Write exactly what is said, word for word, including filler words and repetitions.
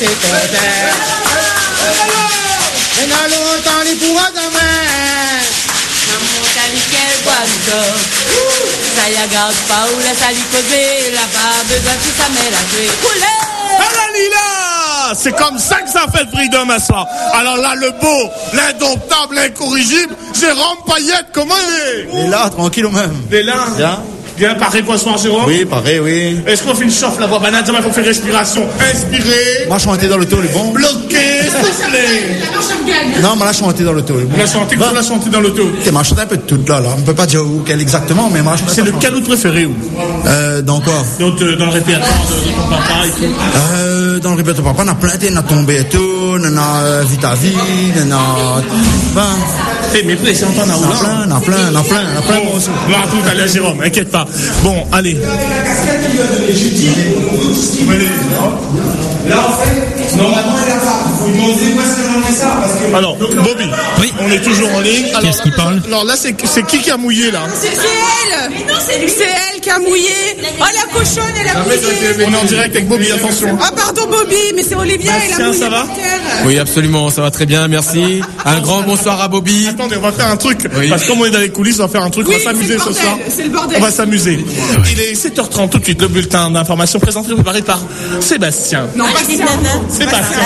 Et dans longtemps, les pourra demain. Ça y garde pas où la salie causée, la barbe de tout ça met la tuer. Alalila, c'est comme ça que ça fait Freedom à ça. Alors là, le beau, l'indomptable, l'incorrigible, Jérôme Payette, comment il est? Il est là, tranquille au même. Il est là? Bien. Bien, pareil pour ce soir, Jérôme? Oui, pareil, oui. Est-ce qu'on fait une chauffe, la voix banane? Il faut faire respiration. Inspiré. Moi, chanter dans l'auto, les bons. Bloqué, soufflé. Non, mais là, chanter dans l'auto. On a chanté, qu'on a chanté dans l'auto. C'est moi, chanter un peu de tout, là, là. On peut pas dire où, quel exactement, mais moi, je C'est le cadeau préféré, où? Euh, dans quoi? Donc, euh, dans le répertoire de, de ton papa et tout. Euh, dans le répertoire papa, on a plein de, on a tombé et tout, on a euh, Vita Vie, on a, ben. Eh, mais après, c'est un temps, on a On a plein, on a plein, on a plein, on a plein, moi aussi. On va raconter à Jérôme, inquiète pas. Bon, allez. Là, en fait, normalement, il a pas. Il faut lui demander où est-ce que l'on met ça. Parce que... Alors, Bobby, oui. On est toujours en ligne. Alors, Qu'est-ce qu'il parle? Alors là, c'est, c'est qui qui a mouillé, là? C'est, c'est elle. Mais non, c'est lui. C'est elle qui a mouillé. Oh, la cochonne, elle a mouillé. On est en direct avec Bobby, attention. Ah, pardon, Bobby, mais c'est Olivia, elle a Bastien, mouillé. ça va? Oui, absolument, ça va très bien, merci. Un grand bonsoir à Bobby. Attendez, on va faire un truc. Oui. Parce que comme on est dans les coulisses, on va faire un truc. Oui, on va s'amuser c'est le ce bordel, soir. c'est le bordel. On va s'amuser. Il est sept heures trente tout de suite, le bulletin d'information présenté et préparé par Sébastien. Non, pas Sébastien. Sébastien.